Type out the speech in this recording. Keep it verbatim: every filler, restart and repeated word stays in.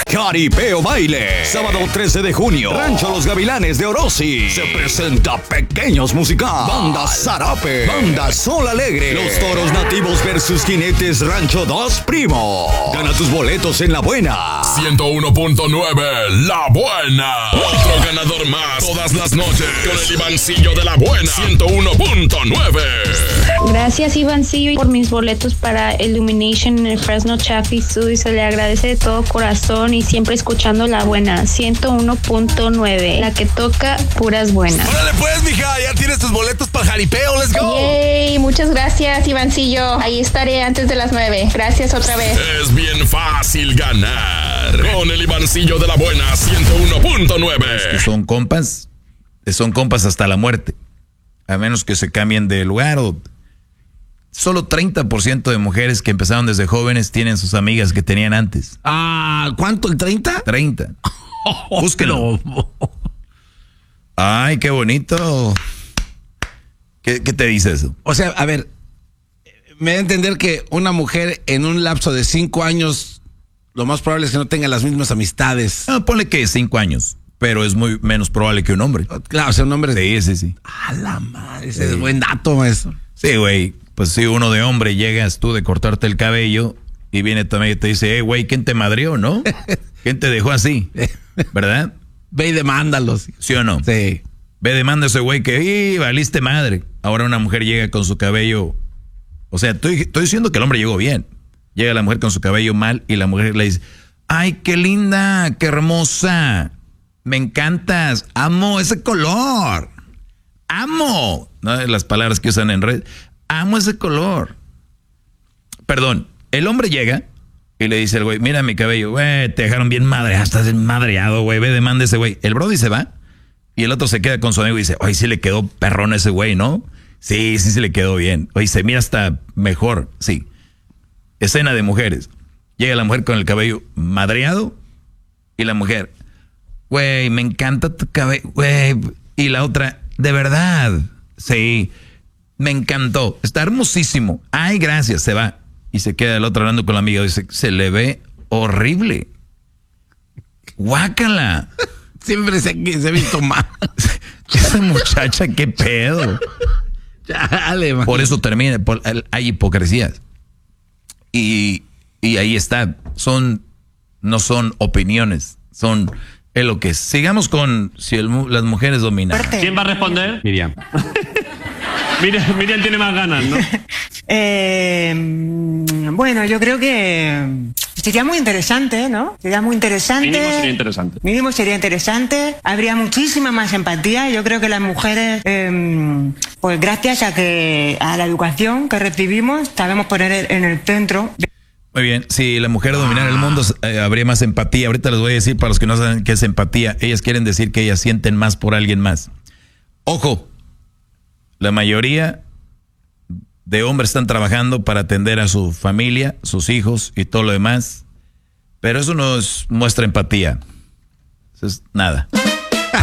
Jaripeo Baile. Sábado trece de junio. Rancho Los Gavilanes de Orosi. Se presenta Pequeños Musical. Banda Zarape. Banda Sol Alegre. Los Toros Nativos versus Jinetes Rancho Dos Primo. Gana tus boletos en La Buena. ciento uno punto nueve La Buena. Otro ganador más todas las noches con el Ivancillo de La Buena. ciento uno punto nueve. Gracias, Ivancillo, por mis boletos para Illumination en el Fresno Chaffee Studio. Se le agradece de todo corazón y siempre escuchando La Buena, ciento uno punto nueve, la que toca puras buenas. Órale pues, mija, ya tienes tus boletos para el jaripeo, let's go. Yay, muchas gracias, Ivancillo. Ahí estaré antes de las nueve. Gracias otra vez. Es bien fácil ganar con el Ivancillo de La Buena, ciento uno punto nueve. Son compas, son compas hasta la muerte, a menos que se cambien de lugar. O solo treinta por ciento de mujeres que empezaron desde jóvenes tienen sus amigas que tenían antes. Ah, ¿cuánto? ¿El treinta? treinta. Búsquenlo. Ay, qué bonito. ¿Qué, qué te dice eso? O sea, a ver, me da a entender que una mujer en un lapso de cinco años, lo más probable es que no tenga las mismas amistades. No, ponle que cinco años, pero es muy menos probable que un hombre. Claro, o sea, un hombre. Sí, sí, sí. A la madre, ese sí. Es buen dato, maestro. Sí, güey. Pues si uno de hombre llegas tú de cortarte el cabello y viene también y te dice, hey, güey, ¿quién te madrió, no? ¿Quién te dejó así? ¿Verdad? Ve y demándalos. ¿Sí o no? Sí. Ve, demanda a ese güey que, ¡y valiste madre! Ahora una mujer llega con su cabello, o sea, estoy, estoy diciendo que el hombre llegó bien. Llega la mujer con su cabello mal y la mujer le dice, ¡ay, qué linda, qué hermosa! Me encantas, amo ese color. ¡Amo! ¿No? Las palabras que usan en red. Amo ese color. Perdón, el hombre llega y le dice al güey, mira mi cabello, güey, te dejaron bien madre, estás madreado, güey, ve, demanda ese güey. El brody se va y el otro se queda con su amigo y dice, oye, sí le quedó perrón a ese güey, ¿no? Sí, sí se le quedó bien. Oye, se mira hasta mejor, sí. Escena de mujeres. Llega la mujer con el cabello madreado y la mujer, güey, me encanta tu cabello, güey. Y la otra, de verdad, sí. Me encantó, está hermosísimo. Ay, gracias, se va. Y se queda el otro hablando con la amiga y dice, se le ve horrible. Guácala. Siempre se, se ha visto mal. Esa muchacha, qué pedo. Dale, man. Por eso termina, por, hay hipocresías. Y, y ahí está. Son, no son opiniones, son es lo que es. Sigamos con si el, las mujeres dominan. ¿Quién va a responder? Miriam. Miriam, Miriam tiene más ganas, ¿no? eh, bueno, yo creo que sería muy interesante, ¿no? Sería muy interesante. Mínimo sería interesante. Mínimo sería interesante. Habría muchísima más empatía. Yo creo que las mujeres, eh, pues gracias a que a la educación que recibimos, sabemos poner en el centro. Muy bien, si la mujer dominara el mundo, eh, habría más empatía. Ahorita les voy a decir, para los que no saben qué es empatía, ellas quieren decir que ellas sienten más por alguien más. Ojo. La mayoría de hombres están trabajando para atender a su familia, sus hijos y todo lo demás. Pero eso no es, muestra empatía. Eso es nada.